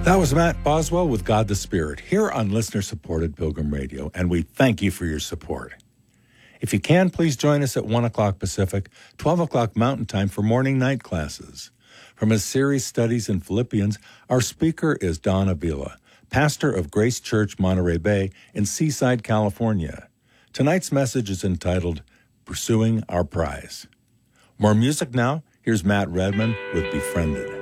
That was Matt Boswell with God the Spirit here on listener-supported Pilgrim Radio, and we thank you for your support. If you can, please join us at 1 o'clock Pacific, 12 o'clock Mountain Time for morning night classes. From his series Studies in Philippians, our speaker is Don Avila, pastor of Grace Church Monterey Bay in Seaside, California. Tonight's message is entitled, Pursuing Our Prize. More music now. Here's Matt Redman with Befriended.